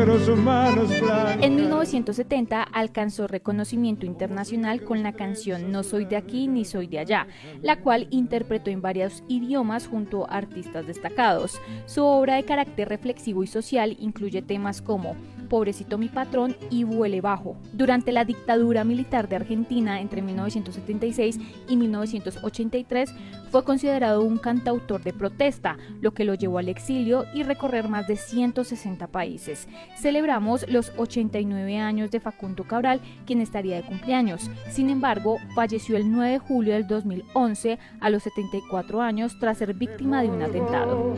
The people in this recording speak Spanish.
negros, sus manos blancas. En 1970 alcanzó reconocimiento internacional con la canción No soy de aquí ni soy de allá, la cual interpretó en varios idiomas junto a artistas destacados. Su obra de carácter reflexivo y social incluye temas como Pobrecito mi patrón y Vuele bajo. Durante la dictadura militar de Argentina entre 1976 y 1983 fue considerado un cantautor de protesta, lo que lo llevó al exilio y recorrer más de 160 países. Celebramos los 89 años de Facundo Cabral, quien estaría de cumpleaños. Sin embargo, falleció el 9 de julio del 2011 a los 74 años tras ser víctima de un atentado.